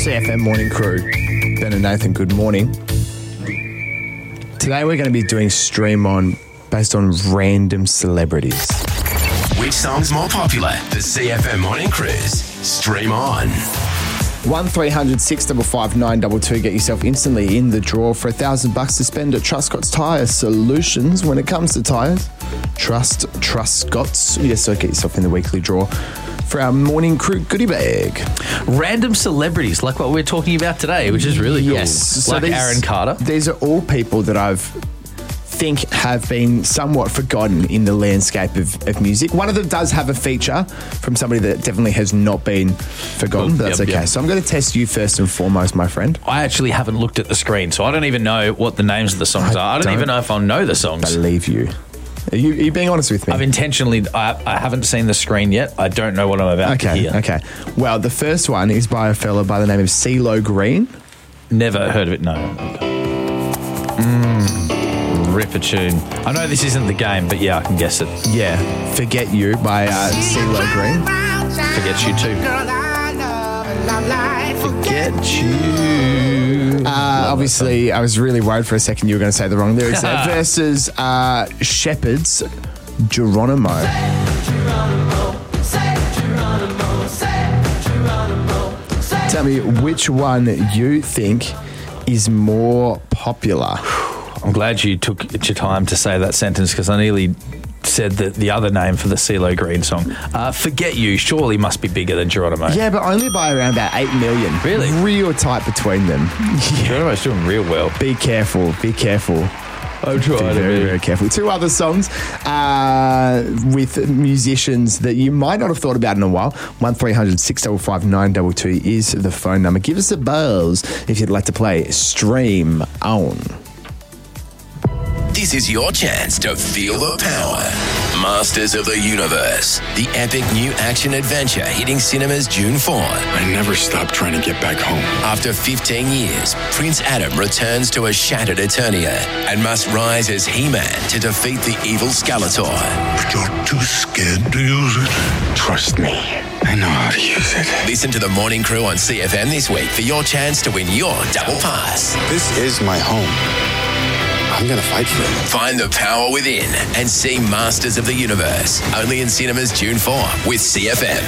CFM Morning Crew. Ben and Nathan, good morning. Today we're going to be doing Stream On based on random celebrities. Which song's more popular? The CFM Morning Cruise. Stream On. 1300 655 922. Get yourself instantly in the draw for $1,000 to spend at Truscott's Tyre Solutions. When it comes to tyres, trust Scott's. Yes, so get yourself in the weekly draw for our Morning Crew goodie bag. Random celebrities, like what we're talking about today, which is really cool. Yes. So like Aaron Carter. These are all people that I think have been somewhat forgotten in the landscape of music. One of them does have a feature from somebody that definitely has not been forgotten, but that's okay. So I'm going to test you first and foremost, my friend. I actually haven't looked at the screen, so I don't even know what the names of the songs are. I don't even know if I'll know the songs. Believe you. Are you being honest with me? I've intentionally, I haven't seen the screen yet. I don't know what I'm about to hear. Okay. Well, the first one is by a fella by the name of CeeLo Green. Never heard of it, no. Rip a tune. I know this isn't the game, but yeah, I can guess it. Yeah. Forget You by CeeLo Green. Forget You too. Forget You. Obviously, I was really worried for a second you were going to say the wrong lyrics there. Versus Shepherd's Geronimo. Tell me which one you think is more popular. I'm glad you took your time to say that sentence because I nearly said the other name for the CeeLo Green song. Forget You surely must be bigger than Geronimo. Yeah, but only by around about 8 million. Really? Real tight between them. Geronimo's doing real well. Be careful. I'm trying to be very careful. Two other songs with musicians that you might not have thought about in a while. 1300 655 922 is the phone number. Give us a buzz if you'd like to play Stream On. This is your chance to feel the power. Masters of the Universe, the epic new action adventure hitting cinemas June 4. I never stopped trying to get back home. After 15 years, Prince Adam returns to a shattered Eternia and must rise as He-Man to defeat the evil Skeletor. But you're too scared to use it. Trust me, I know how to use it. Listen to the Morning Crew on CFM this week for your chance to win your double pass. This is my home. I'm going to fight for it. Find the power within and see Masters of the Universe. Only in cinemas June 4 with CFM.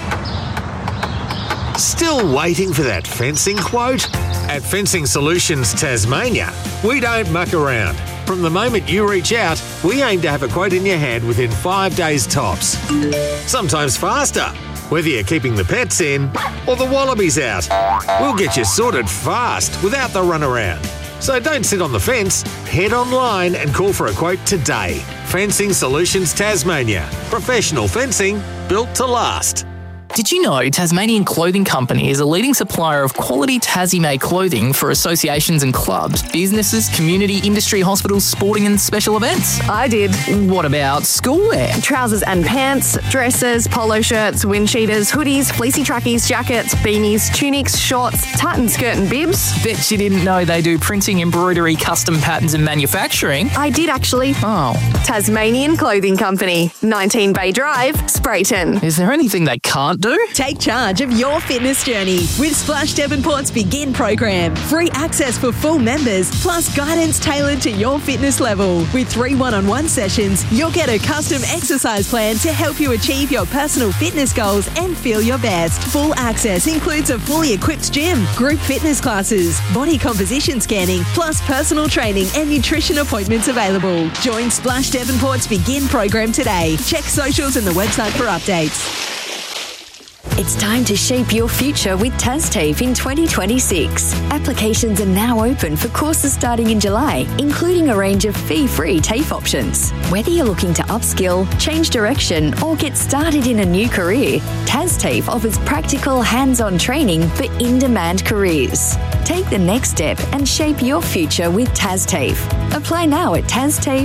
Still waiting for that fencing quote? At Fencing Solutions Tasmania, we don't muck around. From the moment you reach out, we aim to have a quote in your hand within 5 days tops. Sometimes faster. Whether you're keeping the pets in or the wallabies out, we'll get you sorted fast without the runaround. So don't sit on the fence, head online and call for a quote today. Fencing Solutions Tasmania. Professional fencing built to last. Did you know Tasmanian Clothing Company is a leading supplier of quality Tassie-made clothing for associations and clubs, businesses, community, industry, hospitals, sporting and special events? I did. What about schoolwear? Trousers and pants, dresses, polo shirts, wind cheaters, hoodies, fleecy trackies, jackets, beanies, tunics, shorts, tartan skirt and bibs. Bet you didn't know they do printing, embroidery, custom patterns and manufacturing. I did actually. Oh. Tasmanian Clothing Company, 19 Bay Drive, Sprayton. Is there anything they can't do? Take charge of your fitness journey with Splash Devonport's Begin program. Free access for full members, plus guidance tailored to your fitness level. With 3 one-on-one sessions, you'll get a custom exercise plan to help you achieve your personal fitness goals and feel your best. Full access includes a fully equipped gym, group fitness classes, body composition scanning, plus personal training and nutrition appointments available. Join Splash Devonport's Begin program today. Check socials and the website for updates. It's time to shape your future with TasTAFE in 2026. Applications are now open for courses starting in July, including a range of fee-free TAFE options. Whether you're looking to upskill, change direction, or get started in a new career, TasTAFE offers practical, hands-on training for in-demand careers. Take the next step and shape your future with TasTAFE. Apply now at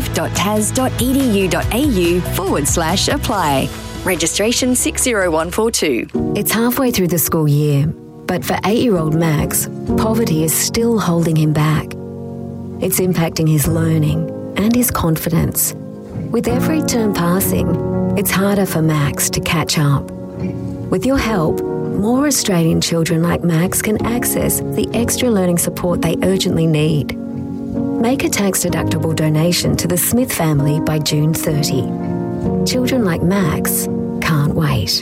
tastafe.tas.edu.au/apply. Registration 60142. It's halfway through the school year, but for 8-year-old Max, poverty is still holding him back. It's impacting his learning and his confidence. With every term passing, it's harder for Max to catch up. With your help, more Australian children like Max can access the extra learning support they urgently need. Make a tax-deductible donation to the Smith family by June 30. Children like Max can't wait.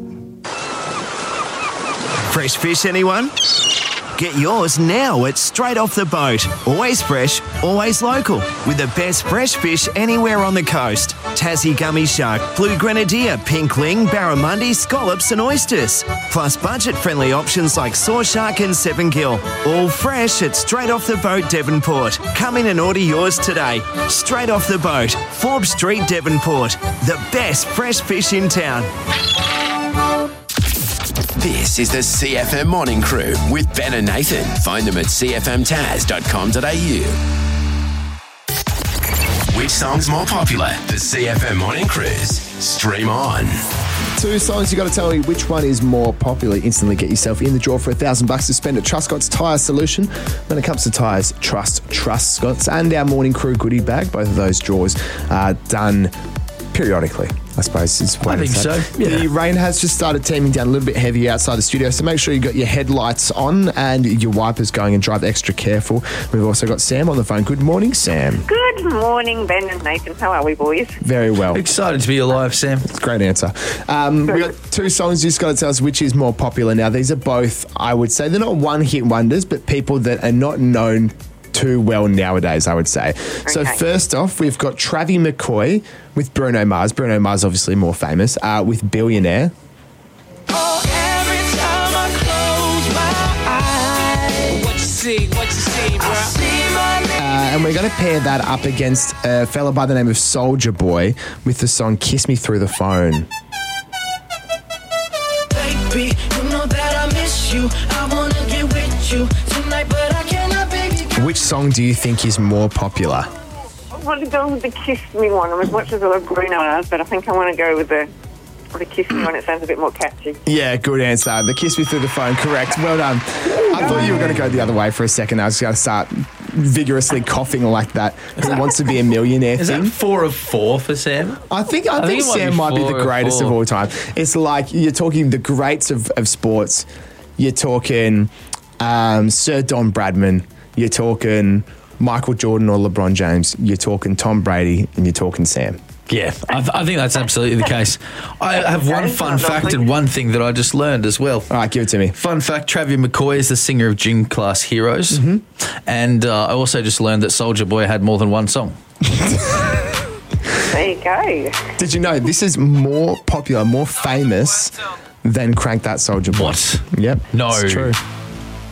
Fresh fish, anyone? Get yours now at Straight Off the Boat. Always fresh, always local. With the best fresh fish anywhere on the coast. Tassie gummy shark, blue grenadier, pink ling, barramundi, scallops and oysters. Plus budget-friendly options like saw shark and seven gill. All fresh at Straight Off the Boat, Devonport. Come in and order yours today. Straight Off the Boat, Forbes Street, Devonport. The best fresh fish in town. This is the CFM Morning Crew with Ben and Nathan. Find them at cfmtaz.com.au. Which song's more popular? The CFM Morning Cruise. Stream on. 2 songs, you got to tell me which one is more popular. Instantly get yourself in the draw for $1,000 to spend at Truscott's Tyre Solution. When it comes to tyres, trust Truscott's. And our Morning Crew goodie bag. Both of those draws are done periodically, I suppose. I think so. Yeah. The rain has just started teeming down a little bit heavy outside the studio, so make sure you got your headlights on and your wipers going and drive extra careful. We've also got Sam on the phone. Good morning, Sam. Good morning, Ben and Nathan. How are we, boys? Very well. Excited to be alive, Sam. Great answer. We got 2 songs. You just got to tell us which is more popular. Now, these are both, I would say, they're not one-hit wonders, but people that are not known too well nowadays, I would say. Okay. So first off, we've got Travie McCoy with Bruno Mars. Bruno Mars obviously more famous, with Billionaire. Oh, every time I close my eyes. What you see, bro? I see my name. And we're going to pair that up against a fella by the name of Soulja Boy with the song Kiss Me Through the Phone. Baby, you know that I miss you. I want to get with you tonight, but I cannot, baby. Which song do you think is more popular? I want to go with the Kiss Me one. As much as I love Bruno Mars, but I think I want to go with the Kiss Me one. It sounds a bit more catchy. Yeah, good answer. The Kiss Me Through the Phone, correct. Well done. I thought you were going to go the other way for a second. I was going to start vigorously coughing like that because he wants to be a millionaire Is thing. that 4 of 4 for Sam? I think Sam might be the greatest of all time. It's like you're talking the greats of sports. You're talking Sir Don Bradman. You're talking Michael Jordan or LeBron James. You're talking Tom Brady, and you're talking Sam. Yeah, I think that's absolutely the case. I have one fun fact and one thing that I just learned as well. All right, give it to me. Fun fact, Travie McCoy is the singer of Gym Class Heroes. Mm-hmm. And I also just learned that Soulja Boy had more than one song. There you go. Did you know this is more popular, more famous than Crank That Soulja Boy? What? Yep. No. It's true.